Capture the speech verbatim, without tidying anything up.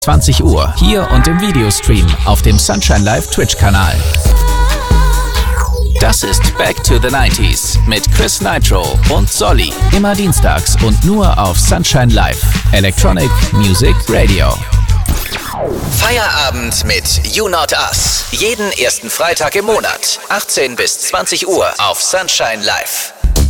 zwanzig Uhr, hier und im Videostream auf dem Sunshine Live Twitch-Kanal. Das ist Back to the neunziger mit Chris Nitro und Solly. Immer dienstags und nur auf Sunshine Live. Electronic Music Radio. Feierabend mit You Not Us. Jeden ersten Freitag im Monat, achtzehn bis zwanzig Uhr auf Sunshine Live.